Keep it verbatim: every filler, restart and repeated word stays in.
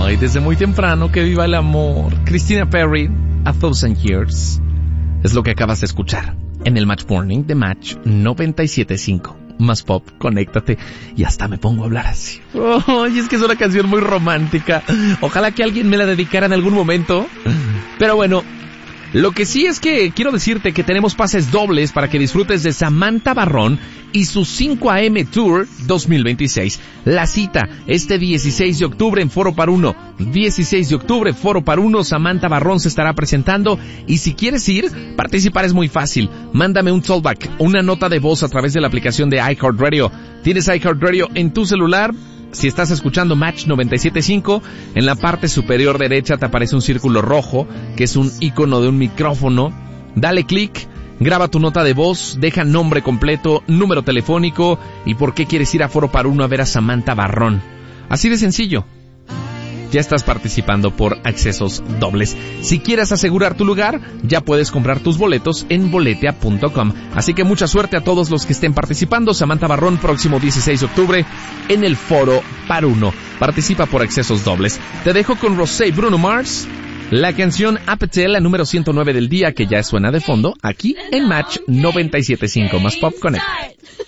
Ay, desde muy temprano, que viva el amor. Christina Perri, A Thousand Years. Es lo que acabas de escuchar en el Match Morning de Match noventa y siete punto cinco. Más pop, conéctate. Y hasta me pongo a hablar así. Oh, y es que es una canción muy romántica. Ojalá que alguien me la dedicara en algún momento. Pero bueno, lo que sí es que quiero decirte que tenemos pases dobles para que disfrutes de Samantha Barrón y su cinco a eme Tour dos mil veintiséis. La cita este dieciséis de octubre en Foro Paruno. dieciséis de octubre, Foro Paruno, Samantha Barrón se estará presentando. Y si quieres ir, participar es muy fácil. Mándame un callback, una nota de voz a través de la aplicación de iHeartRadio. ¿Tienes iHeartRadio en tu celular? Si estás escuchando Match noventa y siete punto cinco, en la parte superior derecha te aparece un círculo rojo, que es un icono de un micrófono. Dale clic, graba tu nota de voz, deja nombre completo, número telefónico y por qué quieres ir a Foro Paruno a ver a Samantha Barrón. Así de sencillo. Ya estás participando por accesos dobles. Si quieres asegurar tu lugar, ya puedes comprar tus boletos en boletia punto com. Así que mucha suerte a todos los que estén participando. Samantha Barrón, próximo dieciséis de octubre en el Foro Paruno. Participa por accesos dobles. Te dejo con Rosé y Bruno Mars, la canción Appetite, la número ciento nueve del día, que ya suena de fondo aquí en Match noventa y siete punto cinco. Más pop, connect.